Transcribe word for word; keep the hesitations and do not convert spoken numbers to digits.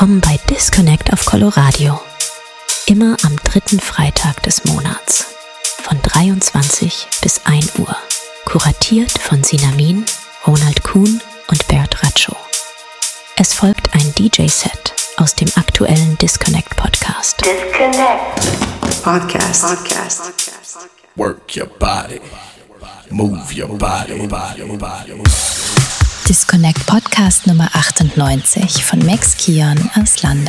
willkommen bei Disconnect auf Coloradio. Immer am dritten Freitag des Monats. Von dreiundzwanzig bis ein Uhr. Kuratiert von Sinamin, Ronald Kuhn und Bert Ratschow. Es folgt ein D J-Set aus dem aktuellen Disconnect-Podcast. Disconnect. Podcast. Podcast. Work your body. Move your body. Disconnect Podcast Nummer achtundneunzig von Max Kion aus London.